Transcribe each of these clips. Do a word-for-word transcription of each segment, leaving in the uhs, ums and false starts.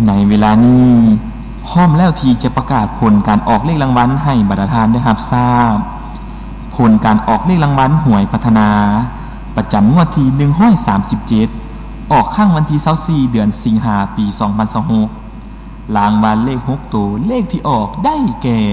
ในเวลานี้พร้อมแล้วที่จะประกาศผลการออกเลขรางวัลให้บรรดาท่านได้รับทราบผลการออกเลขรางวัลหวยพัฒนาประจำงวดที่หนึ่งร้อยสามสิบเจ็ดออกข้างวันที่ยี่สิบสี่เดือนสิงหาคมปีสองพันยี่สิบหกรางวัลเลขหกตัวเลขที่ออกได้แก่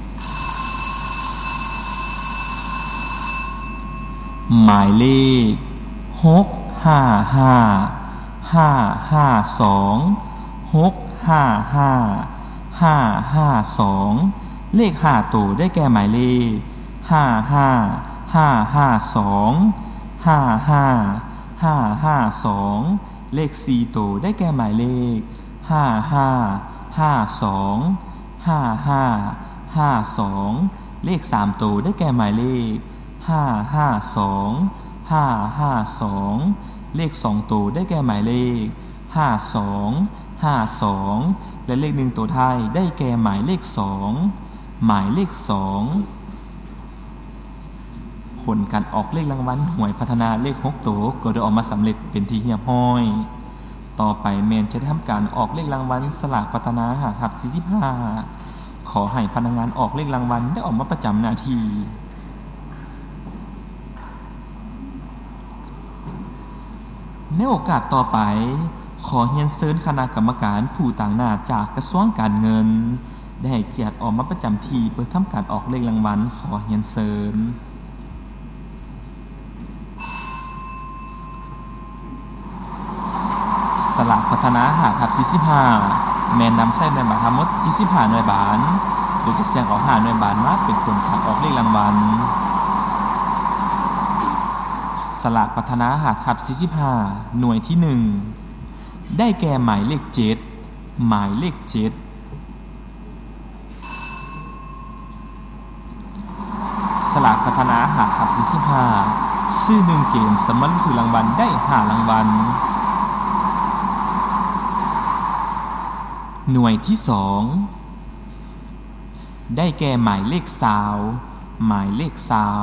หมายเลขหก ห้า ห้า ห้า ห้า สอง หก ห้า ห้า ห้า ห้า สองเลขห้าตัวได้แก่หมายเลขห้า ห้า ห้า ห้า สอง ห้า ห้า ห้า ห้า สองเลขสี่ตัวได้แก่หมายเลขห้า ห้า ห้า สอง ห้า ห้า ห้า สองเลขสามตัวได้แก่หมายเลขห้า ห้า สอง ห้า ห้า สองเลขสองตัวได้แก่หมายเลขห้า สอง ห้า สองและเลขหนึ่งตัวท้ายได้แก่หมายเลขสองหมายเลขสองผลการออกเลขรางวัลหวยพัฒนาเลขหกตัวก็ได้ออกมาสำเร็จเป็นที่เรียบร้อยต่อไปแมนจะได้ทำการออกเลขรางวัลสลากพัฒนาหาครับสี่สิบห้าขอให้พนักงานออกเลขรางวัลได้ออกมาประจำหน้าที่ในโอกาสต่อไปขอเรียนเชิญคณะกรรมการผู้ต่างหน้าจากกระทรวงการเงินได้ให้เกียรติออกมาประจำที่เพื่อทำการออกเลขรางวัลขอเรียนเชิญสลากพัฒนาหาครับสี่สิบห้าแมนนำใส่ในบาททั้งหมดสี่สิบห้าหน่วยบาทโดยจะเสียงออกห้าหน่วยบาทมาเป็นผลการออกเลขรางวัลสลากพัฒนาหาครับสี่สิบห้าหน่วยที่หนึ่งได้แก่หมายเลขเจ็ดหมายเลขเจ็ดสลากพัฒนาหาครับสี่สิบห้าชื่อหนึ่งเกมสำหรับถือรางวัลได้ห้ารางวัลหน่วยที่สองได้แก่หมายเลขสาวหมายเลขสาว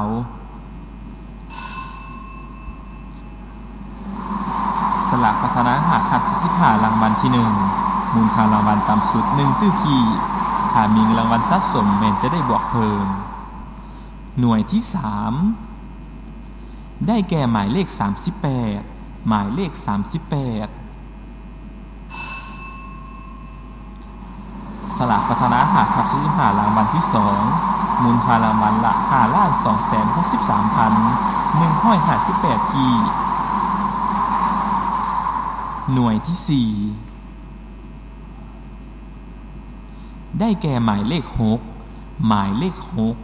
สลากพัฒนาหาครับสี่สิบห้ารางวัลที่หนึ่งมูลค่ารางวัลต่ำสุดหนึ่งตื้อกี่ถ้ามีรางวัลสะสมแม่นจะได้บวกเพิ่มหน่วยที่สามได้แก่หมายเลขสามสิบแปดหมายเลขสามสิบแปดสลากพัฒนาหาครับสี่สิบห้ารางวัลที่สองมูลค่ารางวัลละ ห้าล้านสองแสนหกสิบสามพันหนึ่งร้อยห้าสิบแปด กีหน่วยที่สี่ได้แก่หมายเลขหกหมายเลขหก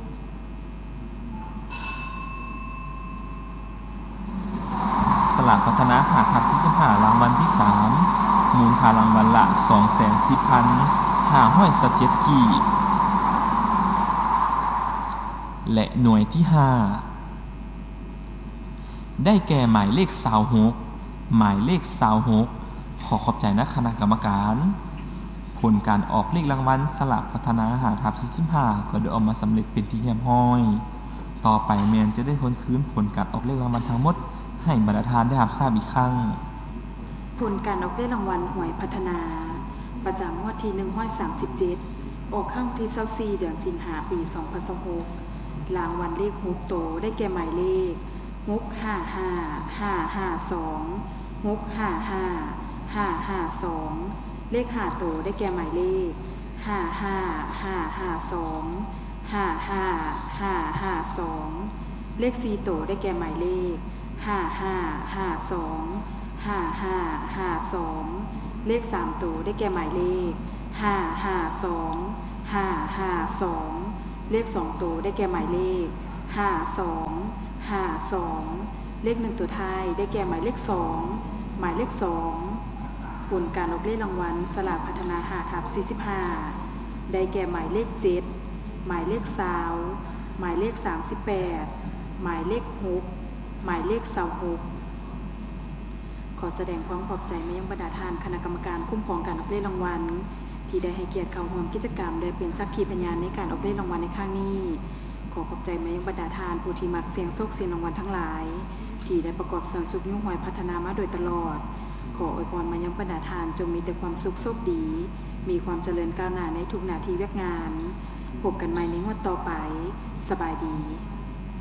สลากพัฒนาหาครับสี่สิบห้ารางวัลที่สามมูลค่ารางวัลละ สองแสนสิบพันห้าร้อยสิบเจ็ด กีและหน่วยที่ห้าได้แก่หมายเลขยี่สิบหกหมายเลขยี่สิบหกขอขอบใจนะคณะกรรมการผลการออกเลขรางวัลสลากพัฒนาหาทับสี่สิบห้าก็ได้ออกมาสำเร็จเป็นที่เรียบร้อยต่อไปแมนจะได้ทวนคืนผลการออกเลขรางวัลทั้งหมดให้บรรดาท่านได้รับทราบอีกครั้งผลการออกเลขรางวัลหวยพัฒนาประจำงวดที่หนึ่งร้อยสามสิบเจ็ดออกข้างที่ยี่สิบสี่เดือนสิงหาคมปีสองพันยี่สิบหกรางวัลเลขหกตัวได้แก่หมายเลขหก ห้า ห้า ห้า ห้า สอง หก ห้า ห้า ห้า ห้า สองเลขห้าตัวได้แก่หมายเลขห้า ห้า ห้า ห้า สอง ห้า ห้า ห้า ห้า สองเลขสี่ตัวได้แก่หมายเลขห้า ห้า ห้า สอง ห้า ห้า ห้า สองเลขสามตัวได้แก่หมายเลขห้า ห้า สอง ห้า ห้า สองเลขสองตัวได้แก่หมายเลขห้า สอง ห้า สองเลขหนึ่งตัวท้ายได้แก่หมายเลขสองหมายเลขสองผลการออกเลขรางวัลสลากพัฒนาหาทับสี่สิบห้าได้แก่หมายเลขเจ็ดหมายเลขสาวหมายเลขสามสิบแปดหมายเลขหกหมายเลขยี่สิบหกขอแสดงความขอบใจมายังบรรดาท่านคณะกรรมการคุ้มครองการออกเลขรางวัลที่ได้ให้เกียรติเข้าร่วมกิจกรรมได้เป็นสักขีพยานในการออกเลขรางวัลในครั้งนี้ขอขอบใจมายังบรรดาท่านผู้ที่มักเสี่ยงโชคเสี่ยงรางวัลทั้งหลายที่ได้ประกอบส่วนสุขยุ่งหวยพัฒนามาโดยตลอดขออวยพรมายังบรรดาทานจงมีแต่ความสุขโชคดี มีความเจริญก้าวหน้าในทุกหน้าที่เวียกงานพบกันใหม่ในงวดต่อไปสบายดี